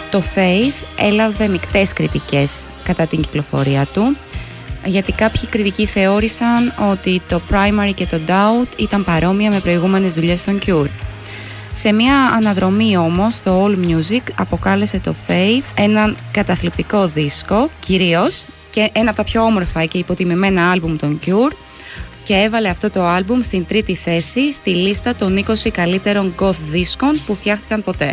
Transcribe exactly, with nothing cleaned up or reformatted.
Το Faith έλαβε μεικτές κριτικές κατά την κυκλοφορία του, γιατί κάποιοι κριτικοί θεώρησαν ότι το Primary και το Doubt ήταν παρόμοια με προηγούμενες δουλειές των Cure. Σε μια αναδρομή όμως, το All Music αποκάλεσε το Faith έναν καταθλιπτικό δίσκο, κυρίως, και ένα από τα πιο όμορφα και υποτιμημένα άλμπουμ των Cure, και έβαλε αυτό το άλμπουμ στην τρίτη θέση στη λίστα των είκοσι καλύτερων goth δίσκων που φτιάχτηκαν ποτέ.